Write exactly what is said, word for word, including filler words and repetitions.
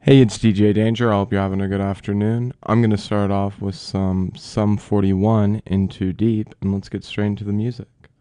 Hey, it's D J Danger. I hope you're having a good afternoon. I'm going to start off with some Sum forty-one in Too Deep, and let's get straight into the music.